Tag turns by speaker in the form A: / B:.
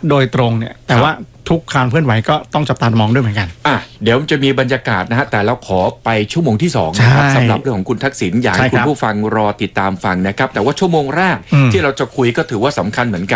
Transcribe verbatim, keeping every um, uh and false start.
A: โดยตรงเนี่ยแต่ว่าทุกการเคลื่อนไหวก็ต้องจับตามองด้วยเหมือนกัน
B: อ่ะเดี๋ยวจะมีบรรยากาศนะฮะแต่เราขอไปชั่วโมงที่สองนะครับสำหรับเรื่องของคุณทักษิณอยากให้คุณผู้ฟังรอติดตามฟังนะครับแต่ว่าชั่วโมงแรกที่เราจะคุยก็ถือว่าสำคัญเหมือนกัน